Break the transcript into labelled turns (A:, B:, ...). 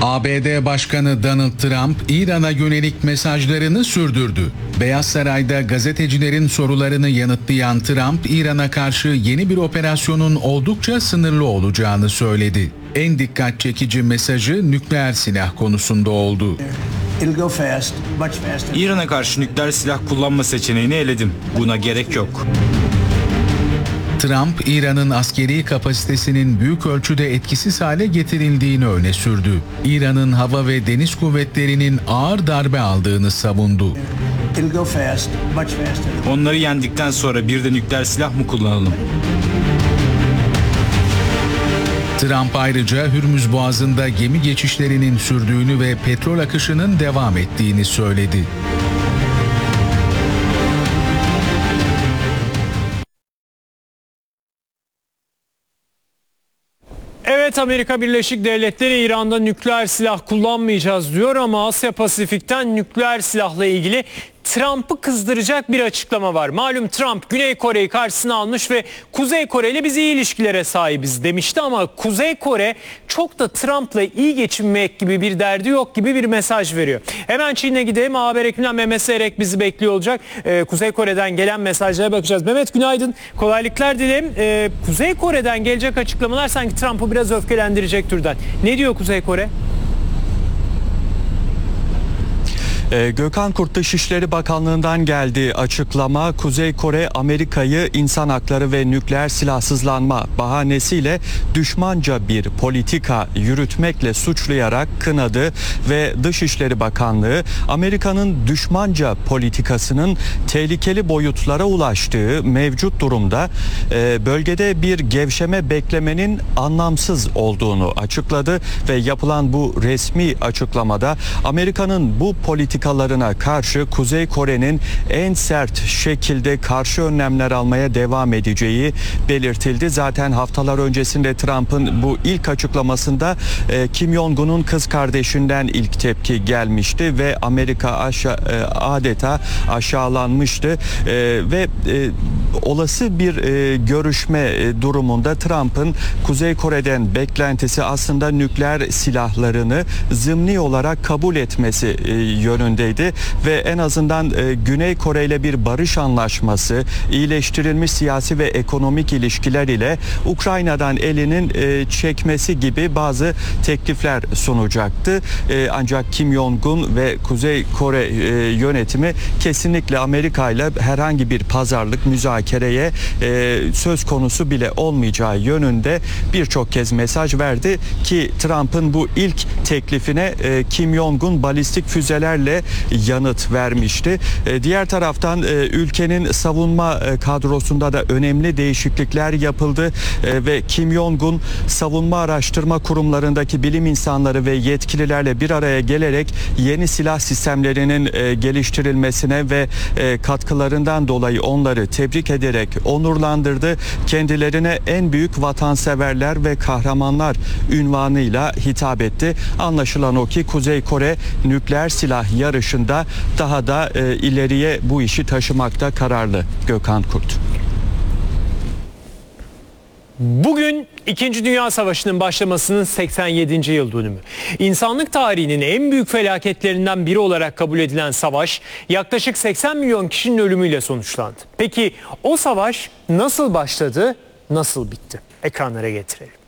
A: ABD Başkanı Donald Trump, İran'a yönelik mesajlarını sürdürdü. Beyaz Saray'da gazetecilerin sorularını yanıtlayan Trump, İran'a karşı yeni bir operasyonun oldukça sınırlı olacağını söyledi. En dikkat çekici mesajı nükleer silah konusunda oldu.
B: İran'a karşı nükleer silah kullanma seçeneğini eledim. Buna gerek yok.
A: Trump, İran'ın askeri kapasitesinin büyük ölçüde etkisiz hale getirildiğini öne sürdü. İran'ın hava ve deniz kuvvetlerinin ağır darbe aldığını savundu.
B: Onları yendikten sonra bir de nükleer silah mı kullanalım?
A: Trump ayrıca Hürmüz Boğazı'nda gemi geçişlerinin sürdüğünü ve petrol akışının devam ettiğini söyledi.
C: Evet, Amerika Birleşik Devletleri İran'da nükleer silah kullanmayacağız diyor ama Asya Pasifik'ten nükleer silahla ilgili Trump'ı kızdıracak bir açıklama var. Malum Trump Güney Kore'yi karşısına almış ve Kuzey Kore ile biz iyi ilişkilere sahibiz demişti ama Kuzey Kore çok da Trump'la iyi geçinmek gibi bir derdi yok gibi bir mesaj veriyor. Hemen Çin'e gidelim. Haber ekibinden Mehmet Seyrek bizi bekliyor olacak. Kuzey Kore'den gelen mesajlara bakacağız. Mehmet, günaydın. Kolaylıklar dilerim. Kuzey Kore'den gelecek açıklamalar sanki Trump'ı biraz öfkelendirecek türden. Ne diyor Kuzey Kore?
D: Gökhan Kurt, Dışişleri Bakanlığı'ndan geldi açıklama. Kuzey Kore Amerika'yı insan hakları ve nükleer silahsızlanma bahanesiyle düşmanca bir politika yürütmekle suçlayarak kınadı ve Dışişleri Bakanlığı Amerika'nın düşmanca politikasının tehlikeli boyutlara ulaştığı mevcut durumda bölgede bir gevşeme beklemenin anlamsız olduğunu açıkladı ve yapılan bu resmi açıklamada Amerika'nın bu politikalarına karşı Kuzey Kore'nin en sert şekilde karşı önlemler almaya devam edeceği belirtildi. Zaten haftalar öncesinde Trump'ın bu ilk açıklamasında Kim Jong-un'un kız kardeşinden ilk tepki gelmişti ve Amerika adeta aşağılanmıştı ve olası bir görüşme durumunda Trump'ın Kuzey Kore'den beklentisi aslında nükleer silahlarını zımni olarak kabul etmesi yönündeydi ve en azından Güney Kore ile bir barış anlaşması, iyileştirilmiş siyasi ve ekonomik ilişkiler ile Ukrayna'dan elinin çekmesi gibi bazı teklifler sunacaktı. Ancak Kim Jong-un ve Kuzey Kore yönetimi kesinlikle Amerika ile herhangi bir pazarlık müzakereye söz konusu bile olmayacağı yönünde birçok kez mesaj verdi ki Trump'ın bu ilk teklifine Kim Jong-un balistik füzelerle yanıt vermişti. Diğer taraftan ülkenin savunma kadrosunda da önemli değişiklikler yapıldı ve Kim Jong-un savunma araştırma kurumlarındaki bilim insanları ve yetkililerle bir araya gelerek yeni silah sistemlerinin geliştirilmesine ve katkılarından dolayı onları tebrik ederek onurlandırdı. Kendilerine en büyük vatanseverler ve kahramanlar unvanıyla hitap etti. Anlaşılan o ki Kuzey Kore nükleer silah yarışında daha da ileriye bu işi taşımakta kararlı. Gökhan Kurt.
C: Bugün 2. Dünya Savaşı'nın başlamasının 87. yıl dönümü. İnsanlık tarihinin en büyük felaketlerinden biri olarak kabul edilen savaş yaklaşık 80 milyon kişinin ölümüyle sonuçlandı. Peki o savaş nasıl başladı, nasıl bitti? Ekranlara getirelim.